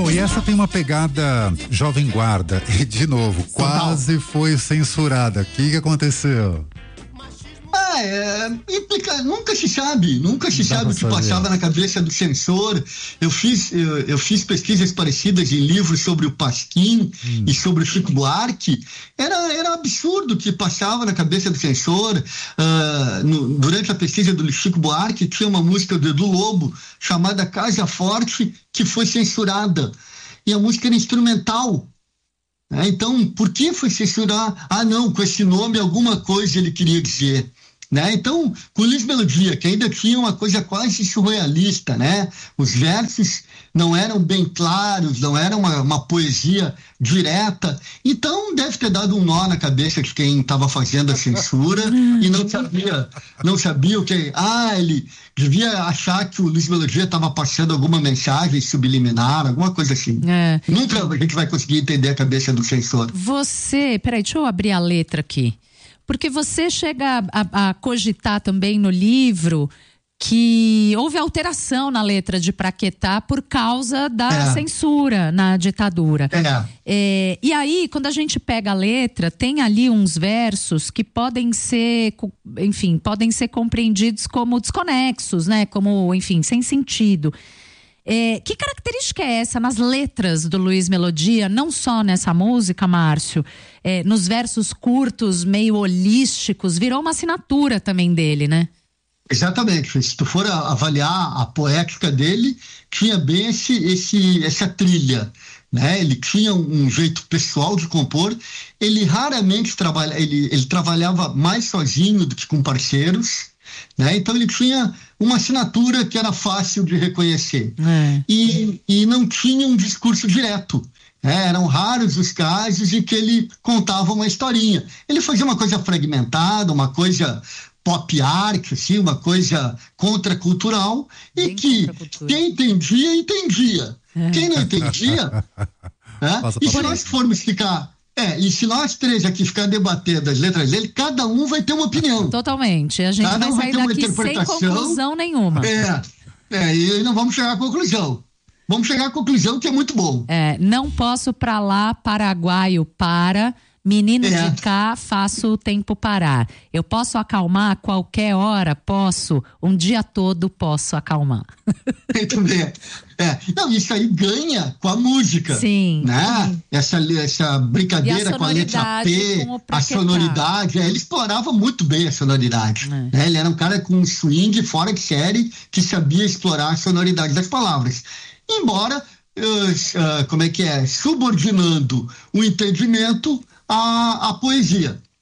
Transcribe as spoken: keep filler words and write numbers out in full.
Bom, e essa tem uma pegada jovem guarda. E, de novo, quase foi censurada. O que, que aconteceu? Ah, é, implica, nunca se sabe, nunca se sabe o que passava na cabeça do censor. Eu fiz, eu, eu fiz pesquisas parecidas em livros sobre o Pasquim hum. e sobre o Chico Buarque. Era, era absurdo o que passava na cabeça do censor. Uh, no, durante a pesquisa do Chico Buarque, tinha uma música do Edu Lobo chamada Casa Forte, que foi censurada. E a música era instrumental. É, então, por que foi censurar? Ah, não, com esse nome alguma coisa ele queria dizer. Né? Então, com Luiz Melodia, que ainda tinha uma coisa quase surrealista, né? Os versos não eram bem claros, não era uma, uma poesia direta. Então, deve ter dado um nó na cabeça de quem estava fazendo a censura e não sabia, não sabia o que... Ah, ele devia achar que o Luiz Melodia estava passando alguma mensagem subliminar, alguma coisa assim. É. Nunca a gente vai conseguir entender a cabeça do censor. Você... Peraí, deixa eu abrir a letra aqui. Porque você chega a, a cogitar também no livro que houve alteração na letra de Praquetá por causa da é. censura na ditadura. É. É, e aí, quando a gente pega a letra, tem ali uns versos que podem ser, enfim, podem ser compreendidos como desconexos, né? Como, enfim, sem sentido. É, que característica é essa nas letras do Luiz Melodia, não só nessa música, Márcio, é, nos versos curtos, meio holísticos, virou uma assinatura também dele, né? Exatamente, se tu for avaliar a poética dele, tinha bem esse, esse, essa trilha, né? Ele tinha um jeito pessoal de compor, ele raramente trabalha, ele, ele trabalhava mais sozinho do que com parceiros, né? Então ele tinha uma assinatura que era fácil de reconhecer é. e, e não tinha um discurso direto. É, eram raros os casos em que ele contava uma historinha. Ele fazia uma coisa fragmentada, uma coisa pop art, assim, uma coisa contracultural, e Bem que quem entendia, entendia. É. Quem não entendia... né? E se nós formos ficar... É, e se nós três aqui ficar debatendo as letras dele, cada um vai ter uma opinião. Totalmente. A gente cada vai sair um vai daqui sem conclusão nenhuma. É, é, e não vamos chegar à conclusão. Vamos chegar à conclusão que é muito bom. É, não posso pra lá, paraguaio para, menino é. de cá, faço o tempo parar. Eu posso acalmar a qualquer hora? Posso. Um dia todo posso acalmar. Muito bem. É. Não, isso aí ganha com a música. Sim. Né? Sim. Essa, essa brincadeira a com a letra P, a sonoridade. É, ele explorava muito bem a sonoridade. É. Né? Ele era um cara com um swing fora de série que sabia explorar a sonoridade das palavras. Embora, uh, uh, como é que é? Subordinando o entendimento à, à poesia.